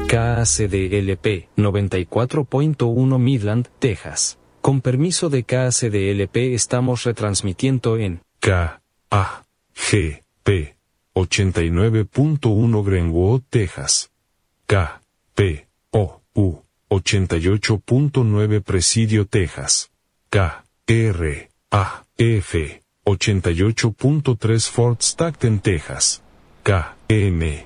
KACDLP 94.1 Midland, Texas. Con permiso de KACDLP estamos retransmitiendo en KAGP 89.1 Greenwood, Texas. KPOU 88.9 Presidio, Texas. KRAF 88.3 Fort Stockton, Texas. KMRA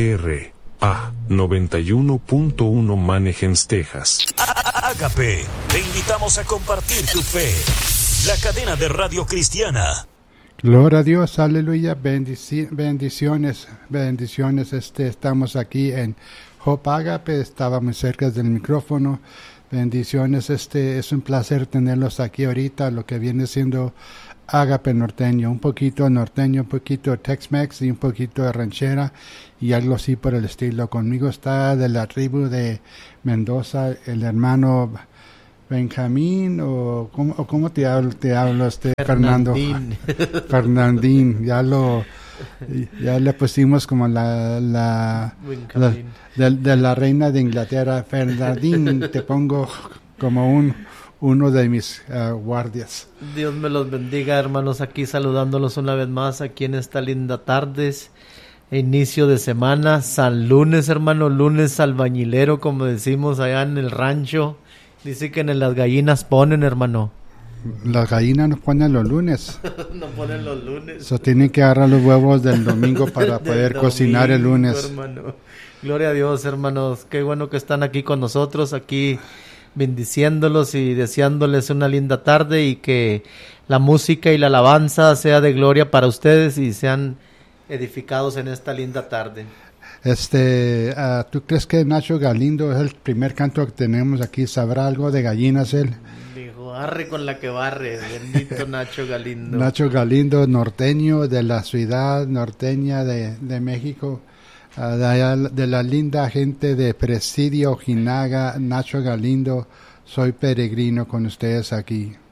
91.1 Manahems, Texas. Ágape, te invitamos a compartir tu fe. La cadena de radio cristiana. Gloria a Dios, aleluya, bendiciones, estamos aquí en Hope Ágape, estaba muy cerca del micrófono, bendiciones, es un placer tenerlos aquí ahorita, lo que viene siendo Ágape norteño, un poquito norteño, un poquito Tex-Mex y un poquito de ranchera y algo así por el estilo. Conmigo está de la tribu de Mendoza el hermano Benjamín o cómo te hablo Fernando. Fernandín, ya le pusimos como de la reina de Inglaterra. Fernandín, te pongo como uno de mis guardias. Dios me los bendiga, hermanos, aquí saludándolos una vez más aquí en esta linda tarde, inicio de semana, San Lunes, hermano, lunes albañilero, como decimos allá en el rancho. Dice que en las gallinas ponen, hermano. Las gallinas no ponen los lunes. No ponen los lunes. So, tienen que agarrar los huevos del domingo para poder cocinar el lunes. Hermano. Gloria a Dios, hermanos. Qué bueno que están aquí con nosotros, aquí bendiciéndolos y deseándoles una linda tarde y que la música y la alabanza sea de gloria para ustedes y sean edificados en esta linda tarde. ¿Tú crees que Nacho Galindo es el primer canto que tenemos aquí? ¿Sabrá algo de gallinas él? Dijo, arre con la que barre, bendito Nacho Galindo. Nacho Galindo, norteño de la ciudad norteña de México, de la linda gente de Presidio Ojinaga. Nacho Galindo, soy peregrino con ustedes aquí.